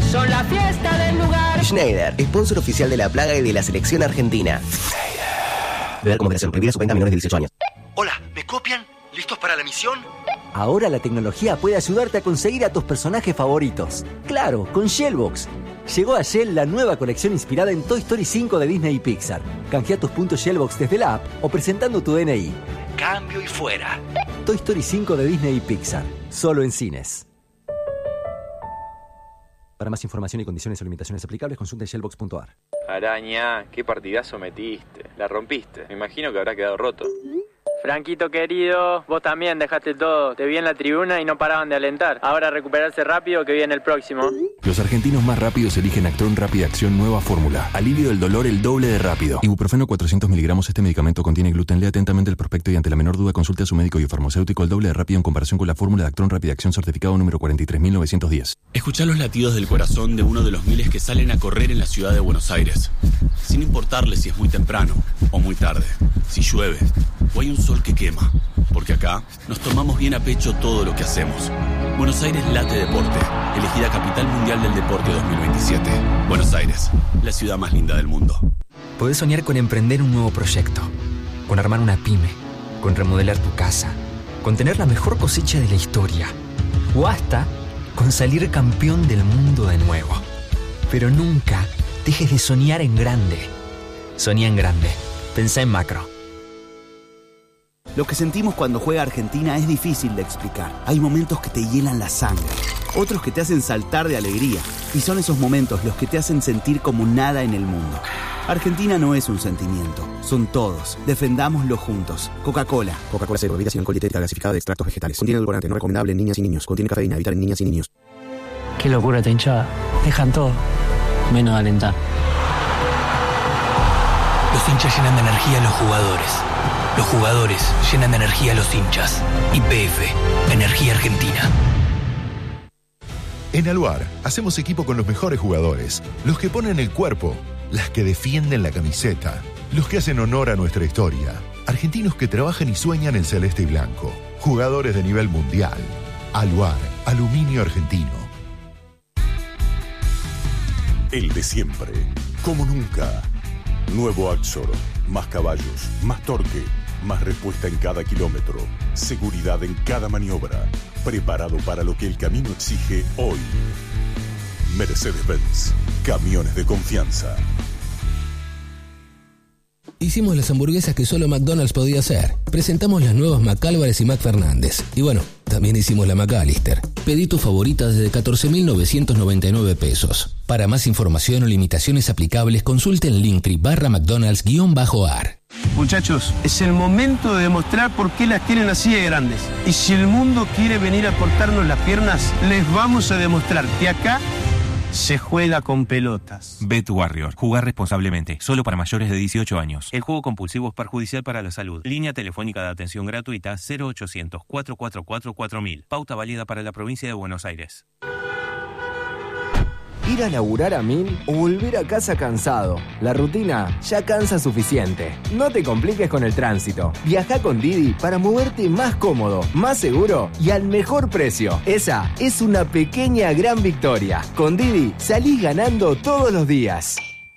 son la fiesta del lugar. Schneider, sponsor oficial de la plaga y de la selección argentina. Beber con moderación, prohibida su venta a menores de 18 años. Hola, ¿me copian? ¿Listos para la misión? Ahora la tecnología puede ayudarte a conseguir a tus personajes favoritos. Claro, con Shellbox. Llegó a Shell la nueva colección inspirada en Toy Story 5 de Disney y Pixar. Canjea tus puntos Shellbox desde la app o presentando tu DNI. Cambio y fuera. Toy Story 5 de Disney y Pixar. Solo en cines. Para más información y condiciones o limitaciones aplicables, consulta shellbox.ar. Araña, qué partidazo metiste. La rompiste. Me imagino que habrá quedado roto. Franquito querido, vos también dejaste todo. Te vi en la tribuna y no paraban de alentar. Ahora recuperarse rápido que viene el próximo. Los argentinos más rápidos eligen Actron Rápida Acción Nueva Fórmula. Alivio del dolor el doble de rápido. Ibuprofeno 400 miligramos. Este medicamento contiene gluten. Lea atentamente el prospecto y ante la menor duda consulte a su médico y farmacéutico. El doble de rápido en comparación con la fórmula de Actron Rápida Acción certificado número 43910. Escuchá los latidos del corazón de uno de los miles que salen a correr en la ciudad de Buenos Aires. Sin importarle si es muy temprano o muy tarde, si llueve o hay un sol que quema. Porque acá nos tomamos bien a pecho todo lo que hacemos. Buenos Aires late deporte. Elegida Capital Mundial del Deporte 2027. Buenos Aires, la ciudad más linda del mundo. Podés soñar con emprender un nuevo proyecto, con armar una pyme, con remodelar tu casa, con tener la mejor cosecha de la historia, o hasta con salir campeón del mundo de nuevo. Pero nunca dejes de soñar en grande. Soñá en grande. Pensá en macro. Lo que sentimos cuando juega Argentina es difícil de explicar. Hay momentos que te hielan la sangre, otros que te hacen saltar de alegría. Y son esos momentos los que te hacen sentir como nada en el mundo. Argentina no es un sentimiento, son todos. Defendámoslo juntos. Coca-Cola. Coca-Cola Cero, bebida sin alcohol dietética gasificada de extractos vegetales. Contiene edulcorante, no recomendable en niñas y niños. Contiene cafeína, evitar en niñas y niños. Qué locura esta hinchada. Dejan todo, menos alentar. Los hinchas llenan de energía a los jugadores. Los jugadores llenan de energía a los hinchas. YPF, Energía Argentina. En Aluar hacemos equipo con los mejores jugadores, los que ponen el cuerpo, las que defienden la camiseta, los que hacen honor a nuestra historia, argentinos que trabajan y sueñan en celeste y blanco, jugadores de nivel mundial. Aluar, aluminio argentino. El de siempre, como nunca. Nuevo Axor, más caballos, más torque, más respuesta en cada kilómetro, seguridad en cada maniobra, preparado para lo que el camino exige hoy. Mercedes-Benz, camiones de confianza. Hicimos las hamburguesas que solo McDonald's podía hacer. Presentamos las nuevas McAlvarez y McFernández. Y bueno, también hicimos la McAllister. Pedí tu favorita desde 14.999 pesos. Para más información o limitaciones aplicables, consulte en Linktree/McDonald's_ar. Muchachos, es el momento de demostrar por qué las quieren así de grandes. Y si el mundo quiere venir a cortarnos las piernas, les vamos a demostrar que acá se juega con pelotas. Bet Warrior. Jugar responsablemente. Solo para mayores de 18 años. El juego compulsivo es perjudicial para la salud. Línea telefónica de atención gratuita 0800-444-4000. Pauta válida para la provincia de Buenos Aires. Ir a laburar a 1000 o volver a casa cansado. La rutina ya cansa suficiente. No te compliques con el tránsito. Viaja con Didi para moverte más cómodo, más seguro y al mejor precio. Esa es una pequeña gran victoria. Con Didi salís ganando todos los días.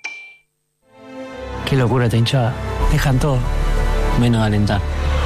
Qué locura esta hinchada. Dejan todo, menos alentar.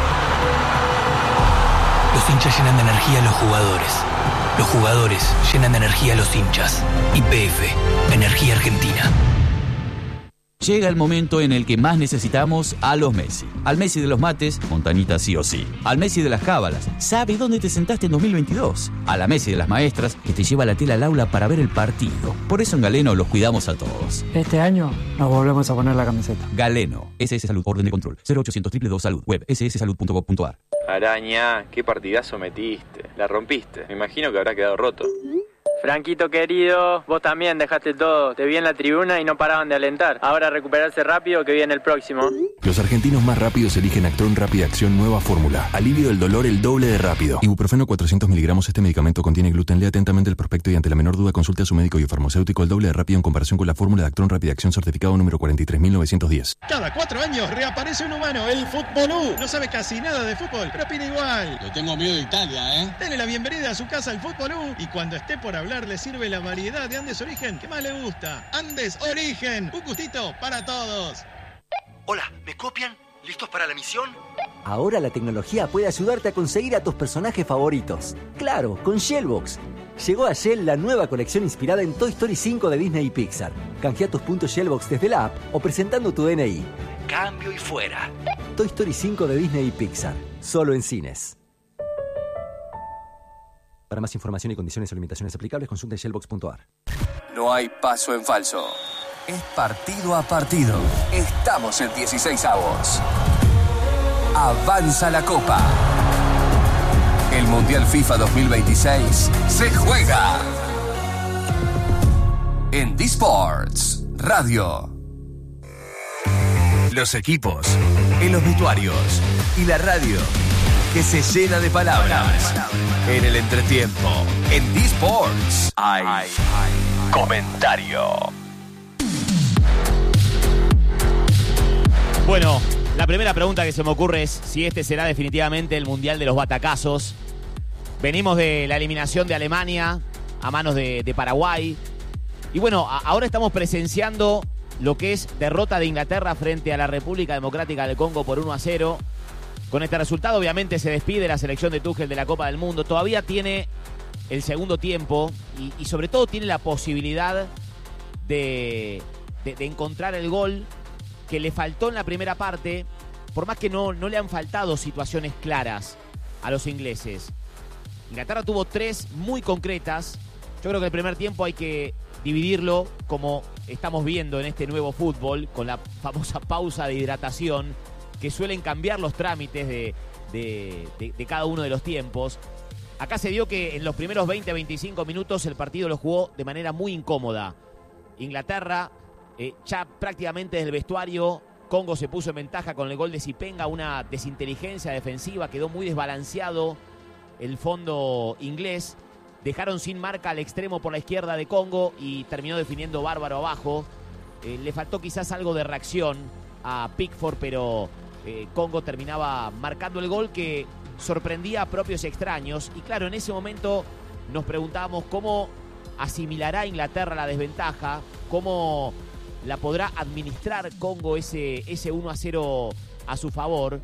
Los hinchas llenan de energía a los jugadores. Los jugadores llenan de energía a los hinchas. YPF, Energía Argentina. Llega el momento en el que más necesitamos a los Messi. Al Messi de los mates, Montanita sí o sí. Al Messi de las cábalas, sabe dónde te sentaste en 2022. A la Messi de las maestras, que te lleva la tela al aula para ver el partido. Por eso en Galeno los cuidamos a todos. Este año nos volvemos a poner la camiseta. Galeno, SS Salud, orden de control, 0800 222 Salud, web sssalud.gov.ar. Araña, qué partidazo metiste. La rompiste. Me imagino que habrá quedado roto. Franquito querido, vos también dejaste todo. Te vi en la tribuna y no paraban de alentar. Ahora recuperarse rápido que viene el próximo. Los argentinos más rápidos eligen Actron Rápida Acción Nueva Fórmula. Alivio del dolor el doble de rápido. Ibuprofeno 400 miligramos. Este medicamento contiene gluten. Lea atentamente el prospecto y ante la menor duda consulte a su médico y farmacéutico. El doble de rápido en comparación con la fórmula de Actron Rápida Acción certificado número 43910. Cada 4 años reaparece un humano, el Futbolú. No sabe casi nada de fútbol, pero opina igual. Le tengo miedo de Italia, ¿eh? Dele la bienvenida a su casa al Futbolú y cuando esté por hablar hablar le sirve la variedad de Andes Origen que más le gusta. Andes Origen, un gustito para todos. Hola, ¿me copian? ¿Listos para la misión? Ahora la tecnología puede ayudarte a conseguir a tus personajes favoritos. Claro, con Shellbox. Llegó a Shell la nueva colección inspirada en Toy Story 5 de Disney y Pixar. Canjea tus puntos Shellbox desde la app o presentando tu DNI. Cambio y fuera. Toy Story 5 de Disney y Pixar. Solo en cines. Para más información y condiciones o limitaciones aplicables, consulte shellbox.ar. No hay paso en falso. Es partido a partido. Estamos en 16avos. Avanza la Copa. El Mundial FIFA 2026 se juega en D-Sports Radio. Los equipos, en los vestuarios y la radio que se llena de palabras. En el entretiempo, en D-Sports hay comentario. Bueno, la primera pregunta que se me ocurre es si este será definitivamente el Mundial de los batacazos. Venimos de la eliminación de Alemania a manos de Paraguay. Y bueno, ahora estamos presenciando lo que es derrota de Inglaterra frente a la República Democrática del Congo por 1-0. Con este resultado, obviamente, se despide la selección de Tuchel de la Copa del Mundo. Todavía tiene el segundo tiempo y sobre todo tiene la posibilidad de encontrar el gol que le faltó en la primera parte, por más que no le han faltado situaciones claras a los ingleses. Inglaterra tuvo 3 muy concretas. Yo creo que el primer tiempo hay que dividirlo como estamos viendo en este nuevo fútbol, con la famosa pausa de hidratación, que suelen cambiar los trámites de cada uno de los tiempos. Acá se dio que en los primeros 20-25 minutos el partido lo jugó de manera muy incómoda. Inglaterra, ya prácticamente desde el vestuario, Congo se puso en ventaja con el gol de Sipenga, una desinteligencia defensiva, quedó muy desbalanceado el fondo inglés. Dejaron sin marca al extremo por la izquierda de Congo y terminó definiendo bárbaro abajo. Le faltó quizás algo de reacción a Pickford, pero Congo terminaba marcando el gol que sorprendía a propios y extraños. Y claro, en ese momento nos preguntábamos cómo asimilará Inglaterra la desventaja, cómo la podrá administrar Congo ese 1-0 a su favor.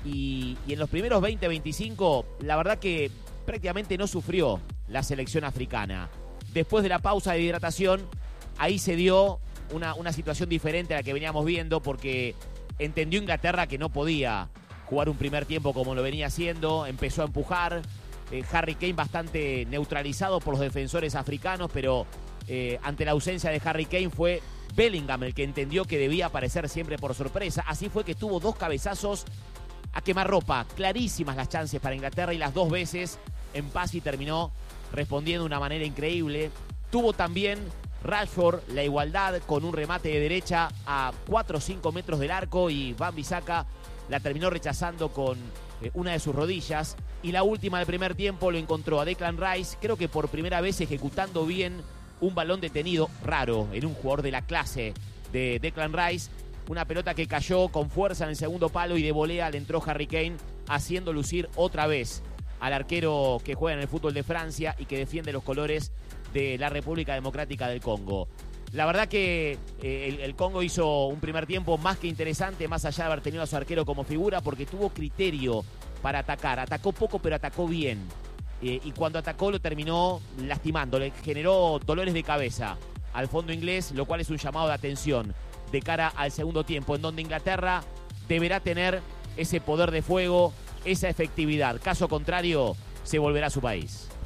Y en los primeros 20-25, la verdad que prácticamente no sufrió la selección africana. Después de la pausa de hidratación, ahí se dio una situación diferente a la que veníamos viendo, porque entendió Inglaterra que no podía jugar un primer tiempo como lo venía haciendo, empezó a empujar. Harry Kane bastante neutralizado por los defensores africanos, pero ante la ausencia de Harry Kane fue Bellingham el que entendió que debía aparecer siempre por sorpresa. Así fue que tuvo 2 cabezazos a quemarropa, clarísimas las chances para Inglaterra, y las 2 veces en paz, y terminó respondiendo de una manera increíble. Tuvo también Rashford la igualdad con un remate de derecha a 4 o 5 metros del arco, y Wan-Bissaka la terminó rechazando con una de sus rodillas. Y la última del primer tiempo lo encontró a Declan Rice, creo que por primera vez ejecutando bien un balón detenido, raro en un jugador de la clase de Declan Rice. Una pelota que cayó con fuerza en el segundo palo y de volea le entró Harry Kane, haciendo lucir otra vez al arquero que juega en el fútbol de Francia y que defiende los colores de la República Democrática del Congo. La verdad que el Congo hizo un primer tiempo más que interesante, más allá de haber tenido a su arquero como figura, porque tuvo criterio para atacar. Atacó poco, pero atacó bien. Y cuando atacó lo terminó lastimando, le generó dolores de cabeza al fondo inglés, lo cual es un llamado de atención de cara al segundo tiempo, en donde Inglaterra deberá tener ese poder de fuego, esa efectividad. Caso contrario, se volverá a su país.